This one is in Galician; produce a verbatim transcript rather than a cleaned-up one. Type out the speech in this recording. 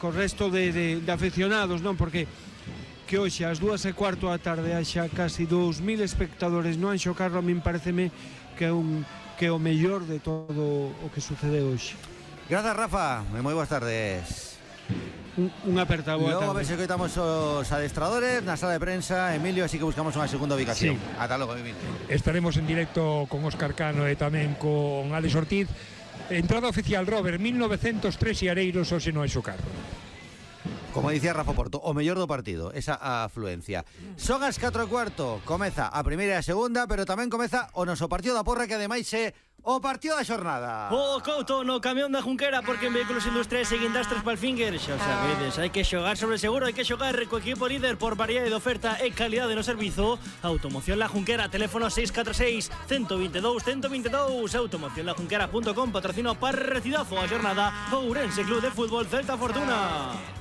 co resto de, de, de aficionados, non? Porque que hoxe ás dúas e cuarto da tarde haxa casi dous mil espectadores no Anxo Carro, a min pareceme que é un que é o mellor de todo o que sucede hoxe. Grazas, Rafa, e moi boas tardes. Un, un aperta, boa Logo tarde. a ver se coitamos os adestradores na sala de prensa, Emilio, así que buscamos unha segunda ubicación. Sí. Ata logo, Emilio. Estaremos en directo con Óscar Cano e tamén con Alex Ortiz. Entrada oficial, Robert, mil novecientos tres e Areiros hoxe no Anxo Carro. Como dicía Rafa Porto, o mellor do partido, esa afluencia. Son as catro e cuarto, comeza a primeira e a segunda, pero tamén comeza o noso partido da porra, que ademais é o partido da xornada. O Couto no camión da Junquera, porque en Vehículos Industriais seguindo as tres Palfinger. Xa sabedes, hai que xogar sobre seguro, hai que xogar co equipo líder por variedade de oferta e calidade no servizo. Automoción La Junquera, teléfono seis catro seis, uno dos dous, uno dos dous. automoción la junquera punto com, patrocino partidazo a xornada Ourense Club de Fútbol Celta Fortuna.